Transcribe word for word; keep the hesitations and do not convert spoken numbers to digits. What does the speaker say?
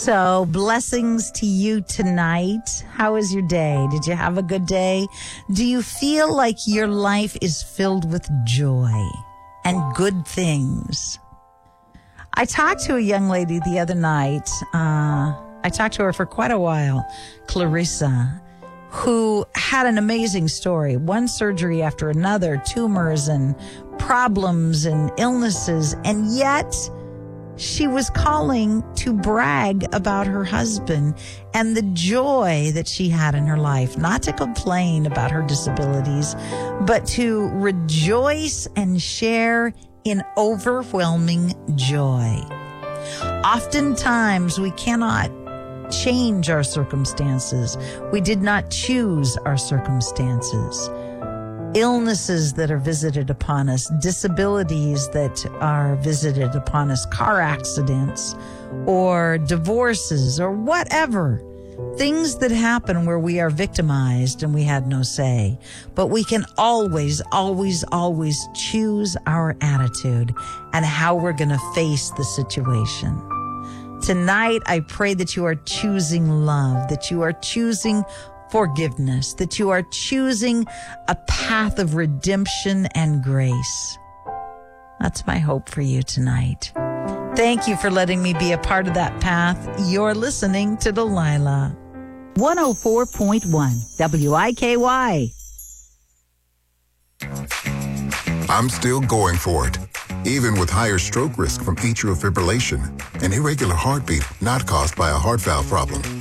So, blessings to you tonight. How was your day? Did you have a good day? Do you feel like your life is filled with joy and good things? I talked to a young lady the other night. Uh, I talked to her for quite a while, Clarissa, who had an amazing story. One surgery after another, tumors and problems and illnesses, and yet she was calling to brag about her husband and the joy that she had in her life, not to complain about her disabilities, but to rejoice and share in overwhelming joy. Oftentimes, we cannot change our circumstances. We did not choose our circumstances. Illnesses that are visited upon us, disabilities that are visited upon us, car accidents or divorces or whatever. Things that happen where we are victimized and we had no say. But we can always, always, always choose our attitude and how we're going to face the situation. Tonight, I pray that you are choosing love, that you are choosing forgiveness, that you are choosing a path of redemption and grace. That's my hope for you tonight. Thank you for letting me be a part of that path. You're listening to Delilah. one oh four point one W I K Y. I'm still going for it, even with higher stroke risk from atrial fibrillation, an irregular heartbeat not caused by a heart valve problem.